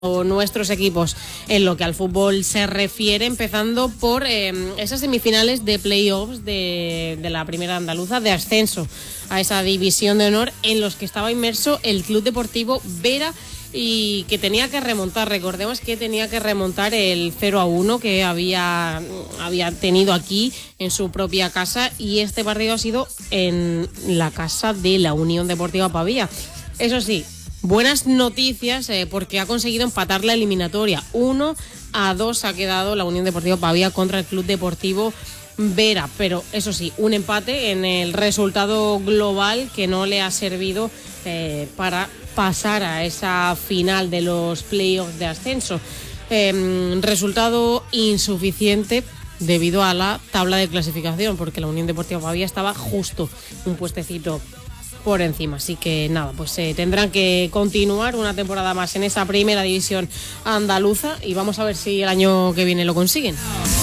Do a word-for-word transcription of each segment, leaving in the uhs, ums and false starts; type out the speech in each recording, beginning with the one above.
nuestros equipos en lo que al fútbol se refiere, empezando por eh, esas semifinales de playoffs de, de la primera andaluza de ascenso a esa división de honor en los que estaba inmerso el Club Deportivo Vera y que tenía que remontar, recordemos que tenía que remontar el cero a uno que había, había tenido aquí en su propia casa, y este partido ha sido en la casa de la Unión Deportiva Pavía. Eso sí, buenas noticias eh, porque ha conseguido empatar la eliminatoria. uno a dos ha quedado la Unión Deportiva Pavía contra el Club Deportivo Vera, pero eso sí, un empate en el resultado global que no le ha servido eh, para pasar a esa final de los playoffs de ascenso. Eh, resultado insuficiente debido a la tabla de clasificación, porque la Unión Deportiva Pavía estaba justo un puestecito por encima, así que nada, pues eh, tendrán que continuar una temporada más en esa primera división andaluza y vamos a ver si el año que viene lo consiguen.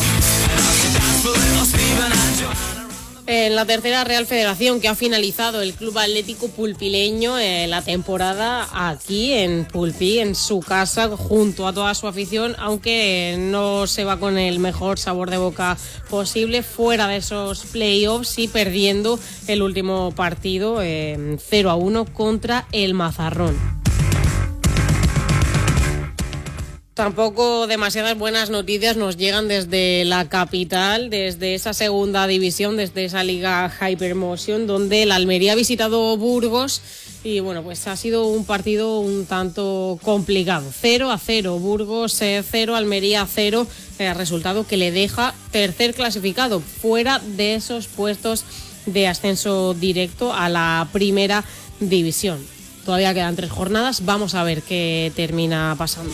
En la tercera Real Federación, que ha finalizado el Club Atlético Pulpileño eh, la temporada aquí en Pulpí, en su casa, junto a toda su afición, aunque no se va con el mejor sabor de boca posible, fuera de esos playoffs y perdiendo el último partido eh, cero a uno contra el Mazarrón. Tampoco demasiadas buenas noticias nos llegan desde la capital, desde esa segunda división, desde esa liga Hypermotion, donde el Almería ha visitado Burgos y bueno, pues ha sido un partido un tanto complicado. cero a cero, Burgos cero, Almería cero, eh, resultado que le deja tercer clasificado, fuera de esos puestos de ascenso directo a la primera división. Todavía quedan tres jornadas, vamos a ver qué termina pasando.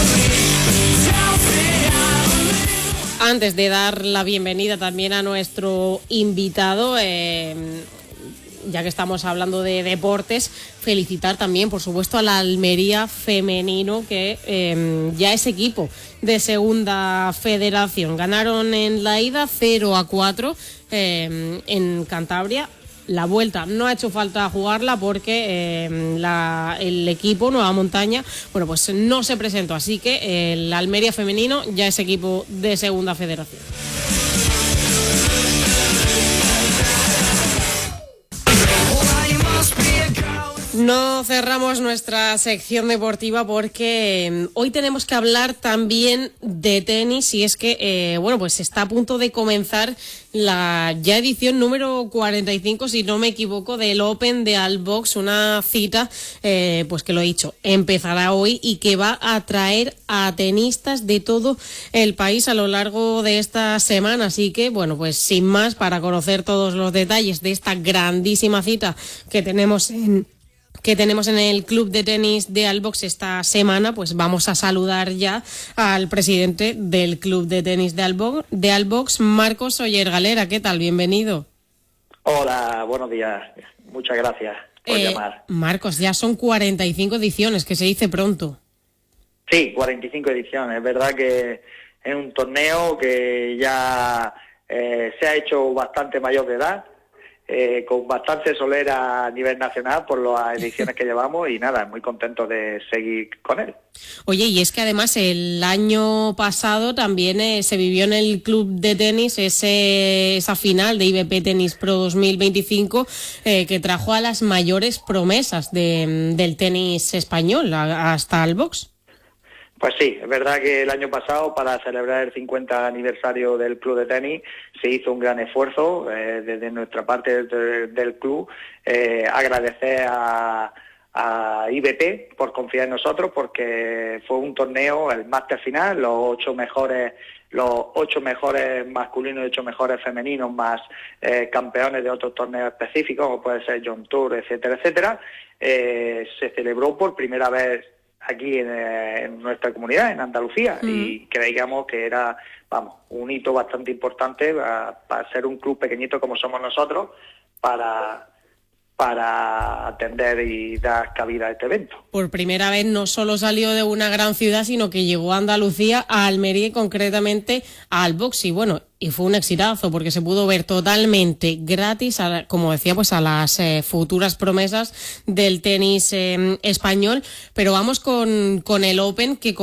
Antes de dar la bienvenida también a nuestro invitado, eh, ya que estamos hablando de deportes, felicitar también, por supuesto, a la Almería femenino, que eh, ya es equipo de segunda federación. Ganaron en la ida cero a cuatro eh, en Cantabria. La vuelta no ha hecho falta jugarla porque eh, la, el equipo Nueva Montaña, bueno, pues no se presentó, así que el Almería femenino ya es equipo de segunda federación. No cerramos nuestra sección deportiva porque eh, hoy tenemos que hablar también de tenis, y es que, eh, bueno, pues está a punto de comenzar la ya edición número cuarenta y cinco, si no me equivoco, del Open de Altbox, una cita, eh, pues que lo he dicho, empezará hoy y que va a atraer a tenistas de todo el país a lo largo de esta semana. Así que, bueno, pues sin más, para conocer todos los detalles de esta grandísima cita que tenemos en... que tenemos en el Club de Tenis de Altbox esta semana, pues vamos a saludar ya al presidente del Club de Tenis de Altbox, de Altbox, Marcos Oller Galera. ¿Qué tal? Bienvenido. Hola, buenos días. Muchas gracias por eh, llamar. Marcos, ya son cuarenta y cinco ediciones, que se dice pronto. Sí, cuarenta y cinco ediciones. Es verdad que es un torneo que ya eh, se ha hecho bastante mayor de edad. Eh, con bastante solera a nivel nacional por las ediciones que llevamos y nada, muy contento de seguir con él. Oye, y es que además el año pasado también eh, se vivió en el Club de Tenis ese, esa final de I B P Tenis Pro dos mil veinticinco eh, que trajo a las mayores promesas de, del tenis español a, hasta Altbox. Pues sí, es verdad que el año pasado, para celebrar el cincuenta aniversario del Club de Tenis, se hizo un gran esfuerzo eh, desde nuestra parte de, del club. Eh, agradecer a, a I B P por confiar en nosotros, porque fue un torneo, el máster final, los ocho mejores los ocho mejores masculinos y ocho mejores femeninos, más eh, campeones de otros torneos específicos, como puede ser John Tour, etcétera, etcétera. Eh, se celebró por primera vez aquí en, en nuestra comunidad, en Andalucía, mm. y creíamos que era, vamos, un hito bastante importante para, para ser un club pequeñito como somos nosotros, para para atender y dar cabida a este evento. Por primera vez no solo salió de una gran ciudad, sino que llegó a Andalucía, a Almería y concretamente al Boxy. Bueno, y fue un exitazo porque se pudo ver totalmente gratis, a, como decía, pues a las eh, futuras promesas del tenis eh, español. Pero vamos con, con el Open, que